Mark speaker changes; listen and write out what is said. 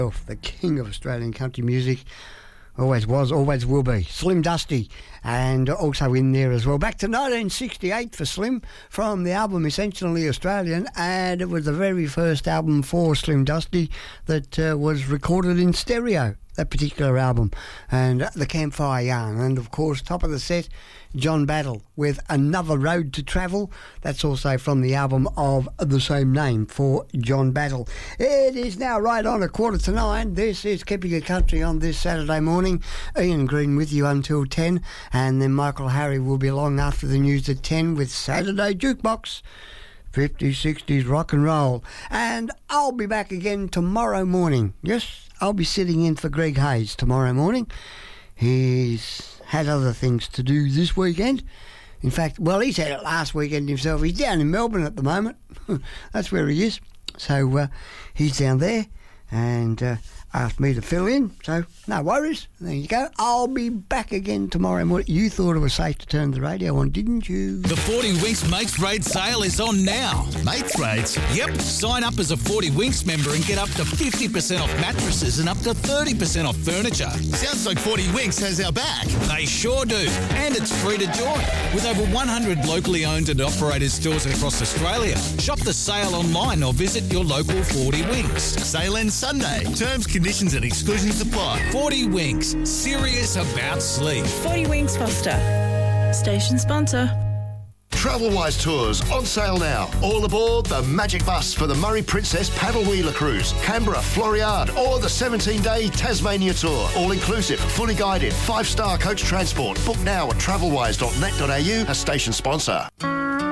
Speaker 1: The king of Australian country music. Always was, always will be. Slim Dusty. And also in there as well. Back to 1968 for Slim from the album Essentially Australian. And it was the very first album for Slim Dusty that was recorded in stereo, that particular album. And the Campfire Yarn. And of course, top of the set, John Battle with Another Road to Travel. That's also from the album of the same name for John Battle. It is now right on 8:45. This is Keeping It Country on this Saturday morning. Ian Green with you until 10, and then Michael Harry will be along after the news at 10 with Saturday Jukebox. 50s, 60s rock and roll. And I'll be back again tomorrow morning. Yes, I'll be sitting in for Greg Hayes tomorrow morning. He's had other things to do this weekend. In fact, well, he's had it last weekend himself. He's down in Melbourne at the moment. That's where he is. So he's down there and asked me to fill in. So no worries. There you go. I'll be back again tomorrow morning. You thought it was safe to turn the radio on, didn't you?
Speaker 2: The 40 Winks Mates Raid sale is on now.
Speaker 3: Mates Raids?
Speaker 2: Yep. Sign up as a 40 Winks member and get up to 50% off mattresses and up to 30% off furniture.
Speaker 3: Sounds like 40 Winks has our back.
Speaker 2: They sure do. And it's free to join. With over 100 locally owned and operated stores across Australia. Shop the sale online or visit your local 40 Winks.
Speaker 3: Sale ends Sunday. Terms, conditions and exclusions apply.
Speaker 2: 40 Winks. Serious about sleep.
Speaker 4: 40 Winks Foster. Station sponsor.
Speaker 5: Travelwise Tours on sale now. All aboard the Magic Bus for the Murray Princess Paddle Wheeler Cruise, Canberra, Floriade, or the 17-day Tasmania Tour. All inclusive, fully guided, 5-star coach transport. Book now at travelwise.net.au, a station sponsor.